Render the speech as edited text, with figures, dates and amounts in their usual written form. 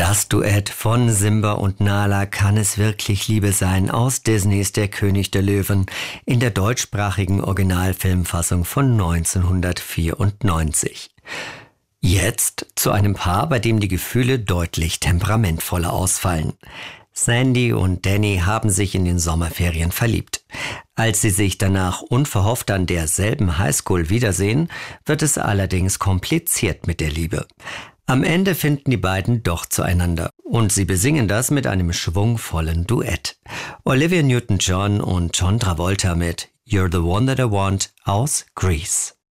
Das Duett von Simba und Nala Kann es wirklich Liebe sein aus Disneys Der König der Löwen in der deutschsprachigen Originalfilmfassung von 1994. Jetzt zu einem Paar, bei dem die Gefühle deutlich temperamentvoller ausfallen. Sandy und Danny haben sich in den Sommerferien verliebt. Als sie sich danach unverhofft an derselben Highschool wiedersehen, wird es allerdings kompliziert mit der Liebe. Am Ende finden die beiden doch zueinander und sie besingen das mit einem schwungvollen Duett. Olivia Newton-John und John Travolta mit You're the One That I Want aus Grease.